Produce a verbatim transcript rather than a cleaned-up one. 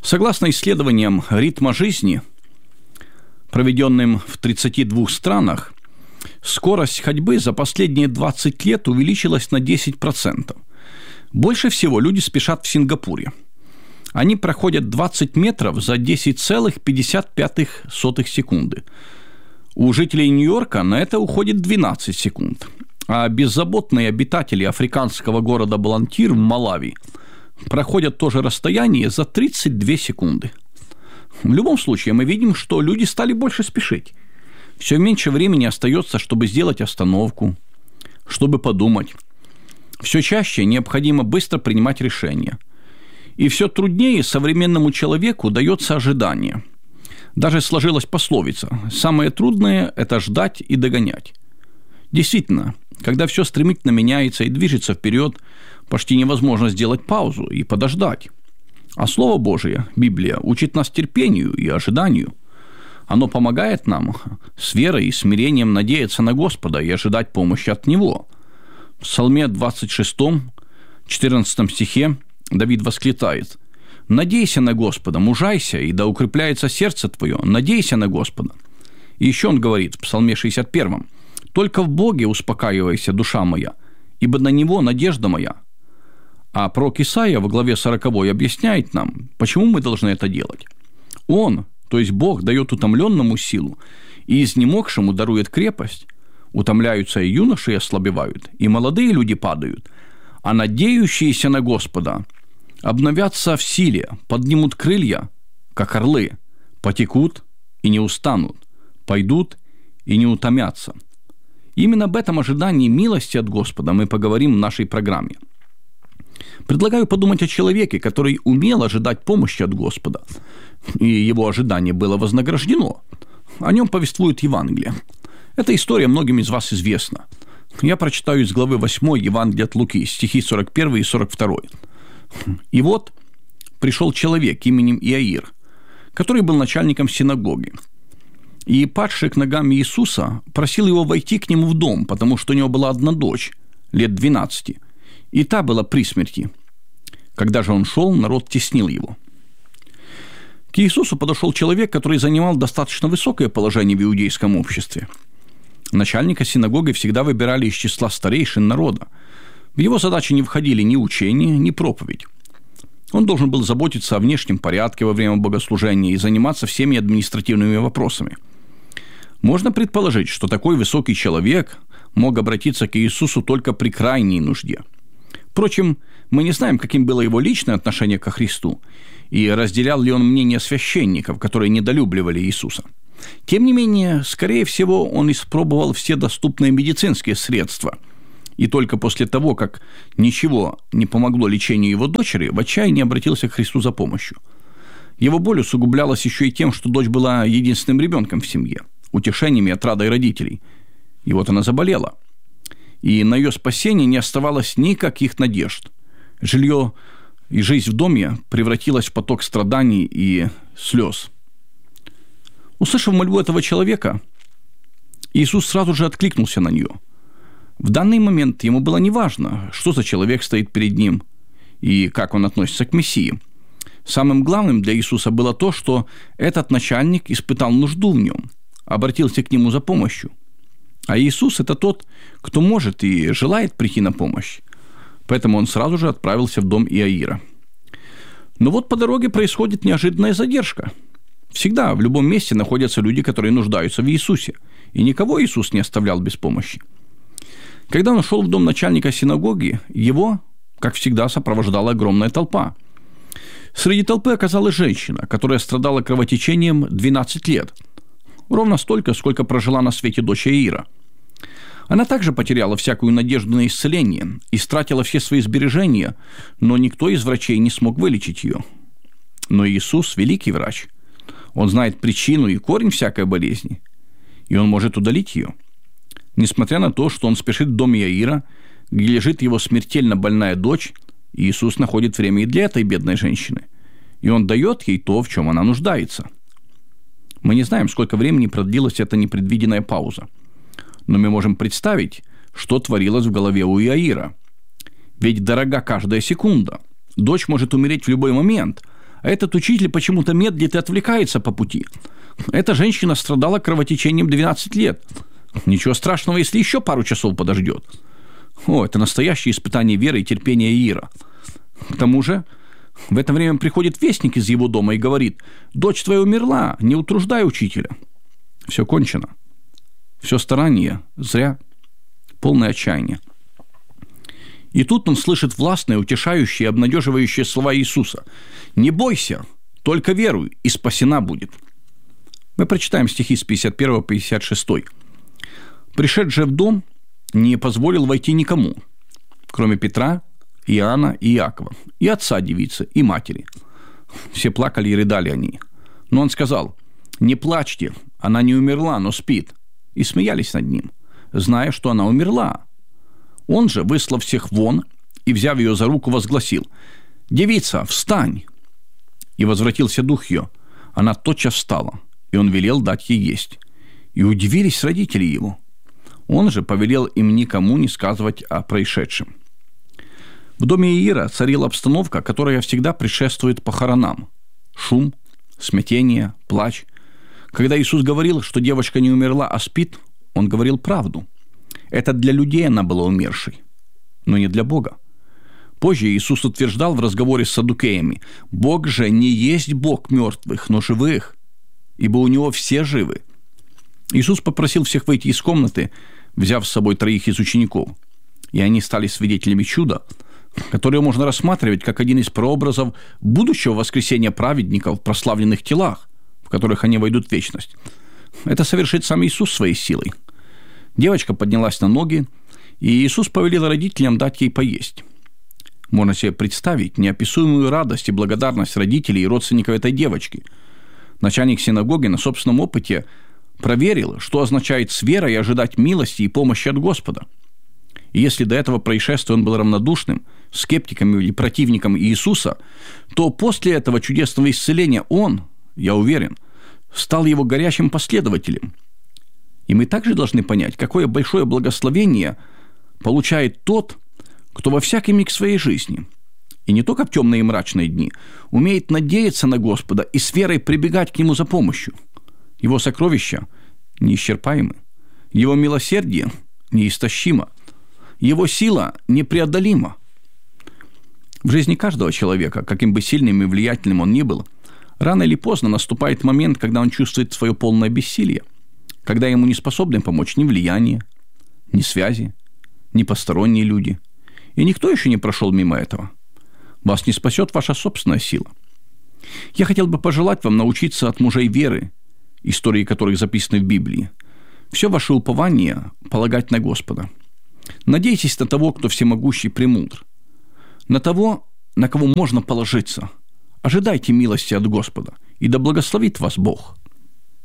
Согласно исследованиям ритма жизни, проведенным в тридцати двух странах, скорость ходьбы за последние двадцать лет увеличилась на десять процентов. Больше всего люди спешат в Сингапуре. Они проходят двадцать метров за десять целых пятьдесят пять сотых секунды. У жителей Нью-Йорка на это уходит двенадцать секунд. А беззаботные обитатели африканского города Балантир в Малави проходят то же расстояние за тридцать две секунды. В любом случае, мы видим, что люди стали больше спешить. Все меньше времени остается, чтобы сделать остановку, чтобы подумать. Все чаще необходимо быстро принимать решения. И все труднее современному человеку дается ожидание. Даже сложилась пословица: «Самое трудное – это ждать и догонять». Действительно, когда все стремительно меняется и движется вперед, почти невозможно сделать паузу и подождать. А Слово Божие, Библия, учит нас терпению и ожиданию. Оно помогает нам с верой и смирением надеяться на Господа и ожидать помощи от Него. В Псалме двадцать шестом, четырнадцатом стихе Давид восклицает: «Надейся на Господа, мужайся, и да укрепляется сердце твое, надейся на Господа». И еще он говорит в Псалме шестьдесят первом: «Только в Боге успокаивайся, душа моя, ибо на Него надежда моя». А пророк Исаия в главе сороковой объясняет нам, почему мы должны это делать. Он, то есть Бог, дает утомленному силу, и изнемогшему дарует крепость. Утомляются и юноши, и ослабевают, и молодые люди падают, а надеющиеся на Господа обновятся в силе, поднимут крылья, как орлы, потекут и не устанут, пойдут и не утомятся. Именно об этом ожидании милости от Господа мы поговорим в нашей программе. Предлагаю подумать о человеке, который умел ожидать помощи от Господа, и его ожидание было вознаграждено. О нем повествует Евангелие. Эта история многим из вас известна. Я прочитаю из главы восьмой Евангелия от Луки, стихи сорок первый и сорок второй. «И вот пришел человек именем Иаир, который был начальником синагоги, и, падший к ногам Иисуса, просил его войти к нему в дом, потому что у него была одна дочь, лет двенадцати, и та была при смерти. Когда же он шел, народ теснил его. К Иисусу подошел человек, который занимал достаточно высокое положение в иудейском обществе. Начальника синагоги всегда выбирали из числа старейшин народа. В его задачи не входили ни учение, ни проповедь. Он должен был заботиться о внешнем порядке во время богослужения и заниматься всеми административными вопросами. Можно предположить, что такой высокий человек мог обратиться к Иисусу только при крайней нужде. Впрочем, мы не знаем, каким было его личное отношение ко Христу, и разделял ли он мнение священников, которые недолюбливали Иисуса. Тем не менее, скорее всего, он испробовал все доступные медицинские средства, и только после того, как ничего не помогло лечению его дочери, в отчаянии обратился к Христу за помощью. Его боль усугублялась еще и тем, что дочь была единственным ребенком в семье, утешением и отрадой родителей. И вот она заболела. И на ее спасение не оставалось никаких надежд. Жилье и жизнь в доме превратилась в поток страданий и слез. Услышав мольбу этого человека, Иисус сразу же откликнулся на нее. В данный момент ему было неважно, что за человек стоит перед ним и как он относится к Мессии. Самым главным для Иисуса было то, что этот начальник испытал нужду в нем, обратился к нему за помощью. А Иисус – это тот, кто может и желает прийти на помощь. Поэтому он сразу же отправился в дом Иаира. Но вот по дороге происходит неожиданная задержка. Всегда в любом месте находятся люди, которые нуждаются в Иисусе, и никого Иисус не оставлял без помощи. Когда он шел в дом начальника синагоги, его, как всегда, сопровождала огромная толпа. Среди толпы оказалась женщина, которая страдала кровотечением двенадцать лет. Ровно столько, сколько прожила на свете дочь Иаира. Она также потеряла всякую надежду на исцеление, истратила все свои сбережения, но никто из врачей не смог вылечить ее. Но Иисус – великий врач. Он знает причину и корень всякой болезни, и он может удалить ее. Несмотря на то, что он спешит в дом Иаира, где лежит его смертельно больная дочь, Иисус находит время и для этой бедной женщины, и он дает ей то, в чем она нуждается. Мы не знаем, сколько времени продлилась эта непредвиденная пауза, но мы можем представить, что творилось в голове у Иаира. Ведь дорога каждая секунда. Дочь может умереть в любой момент, а этот учитель почему-то медлит и отвлекается по пути. Эта женщина страдала кровотечением двенадцать лет. Ничего страшного, если еще пару часов подождет. О, это настоящее испытание веры и терпения Иира. К тому же, в это время приходит вестник из его дома и говорит: «Дочь твоя умерла, не утруждай учителя». Все кончено. Все старание зря, полное отчаяние. И тут он слышит властные, утешающие, обнадеживающие слова Иисуса: «Не бойся, только веруй, и спасена будет». Мы прочитаем стихи с пятьдесят первого по пятьдесят шестой. «Пришедший в дом не позволил войти никому, кроме Петра, Иоанна и Иакова, и отца девицы, и матери. Все плакали и рыдали они. Но он сказал: не плачьте, она не умерла, но спит. И смеялись над ним, зная, что она умерла. Он же, выслав всех вон и, взяв ее за руку, возгласил: девица, встань! И возвратился дух ее. Она тотчас встала, и он велел дать ей есть. И удивились родители его. Он же повелел им никому не сказывать о происшедшем». В доме Иира царила обстановка, которая всегда предшествует похоронам. Шум, смятение, плач. Когда Иисус говорил, что девочка не умерла, а спит, он говорил правду. Это для людей она была умершей, но не для Бога. Позже Иисус утверждал в разговоре с саддукеями: «Бог же не есть Бог мертвых, но живых, ибо у него все живы». Иисус попросил всех выйти из комнаты, взяв с собой троих из учеников, и они стали свидетелями чуда, которое можно рассматривать как один из прообразов будущего воскресения праведников в прославленных телах, в которых они войдут в вечность. Это совершит сам Иисус своей силой. Девочка поднялась на ноги, и Иисус повелел родителям дать ей поесть. Можно себе представить неописуемую радость и благодарность родителей и родственников этой девочки. Начальник синагоги на собственном опыте проверил, что означает с верой ожидать милости и помощи от Господа. И если до этого происшествия он был равнодушным, скептиком или противником Иисуса, то после этого чудесного исцеления он, я уверен, стал его горячим последователем. И мы также должны понять, какое большое благословение получает тот, кто во всякий миг своей жизни, и не только в темные и мрачные дни, умеет надеяться на Господа и с верой прибегать к Нему за помощью. Его сокровища неисчерпаемы, Его милосердие неистощимо, Его сила непреодолима. В жизни каждого человека, каким бы сильным и влиятельным он ни был, рано или поздно наступает момент, когда он чувствует свое полное бессилие, когда ему не способны помочь ни влияние, ни связи, ни посторонние люди. И никто еще не прошел мимо этого. Вас не спасет ваша собственная сила. Я хотел бы пожелать вам научиться от мужей веры, истории которых записаны в Библии, все ваше упование полагать на Господа. Надейтесь на того, кто всемогущий и премудр, на того, на кого можно положиться. Ожидайте милости от Господа, и да благословит вас Бог.